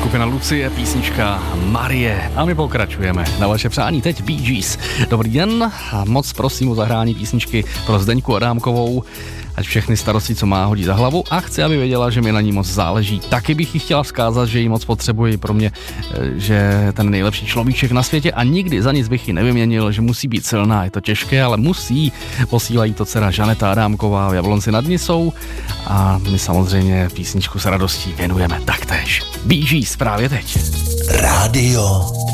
skupina Lucie, písnička Marie. A my pokračujeme na vaše přání teď Bee Gees. Dobrý den, moc prosím o zahrání písničky pro Zdeňku Adámkovou, ať všechny starosti, co má, hodí za hlavu a chci, aby věděla, že mi na ní moc záleží. Taky bych jí chtěla vzkázat, že ji moc potřebuji, pro mě, že ten nejlepší človíček na světě a nikdy za nic bych ji nevyměnil, že musí být silná, je to těžké, ale musí. Posílají to dcera Žaneta Adámková v Jablonci nad Nisou a my samozřejmě písničku s radostí věnujeme taktéž. Bee Gees právě teď. Rádio